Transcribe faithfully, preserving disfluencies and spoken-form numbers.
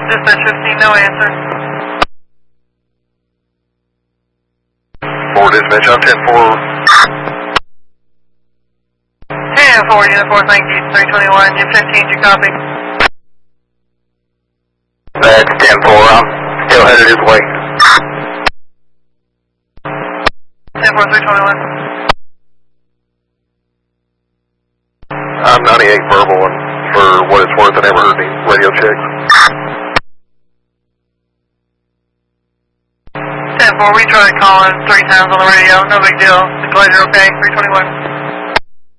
Dispatch fifteen, no answer. four dispatch, I'm ten four. ten four, unit four, thank you, three twenty-one, unit fifteen, did you copy? That's ten four, I'm still headed his way. ten four, three twenty-one. I'm ninety-eight verbal, and for what it's worth, I never heard any radio checks. ten four, we tried calling three times on the radio, no big deal. The collider okay, three twenty-one.